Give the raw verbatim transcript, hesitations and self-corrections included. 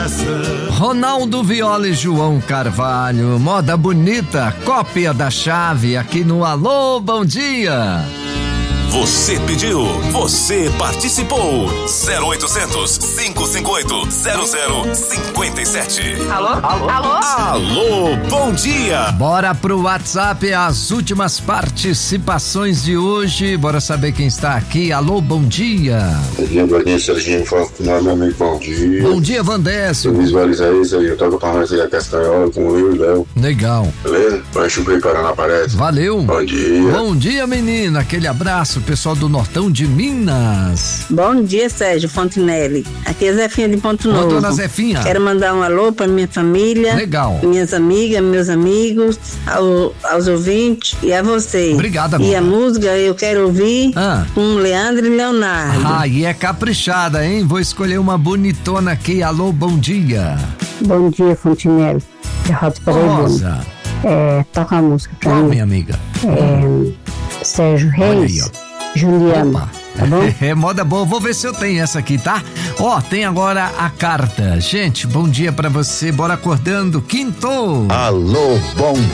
Ronaldo Viola e João Carvalho, moda bonita, cópia da chave aqui no Alô, bom dia. Você pediu, você participou. zero oitocentos, cinco cinco oito, zero zero cinco sete. Alô? Alô? Alô? Alô, bom dia. Bora pro WhatsApp, as últimas participações de hoje. Bora saber quem está aqui. Alô, bom dia. Bom dia, Bradinho, Serginho, fala com meu amigo, bom dia. Bom dia, Vandécio. Eu visualizar isso aí, eu toco pra nós aí a castanhola com eu e o Léo. Legal. Beleza? Vai chover para na parede. Valeu. Bom dia. Bom dia, menina. Aquele abraço, pessoal do Nortão de Minas. Bom dia, Sérgio Fontinelli. Aqui é Zefinha de Ponto Novo. Ô, dona Zefinha. Quero mandar um alô para minha família. Legal. Minhas amigas, meus amigos, ao, aos ouvintes e a você. Obrigada, E amiga. a música eu quero ouvir Ah. com Leandro e Leonardo. Ah, e é caprichada, hein? Vou escolher uma bonitona aqui. Alô, bom dia. Bom dia, Fontinelli. De Roto Paraibano. Rosa. É, toca a música pra Qual, mim. minha amiga? É, Sérgio Olha Reis, aí, ó. Juliano. Opa. Tá bom? É moda boa, vou ver se eu tenho essa aqui, tá? Ó, tem agora a carta. Gente, bom dia pra você, bora acordando, quinto. Alô, bom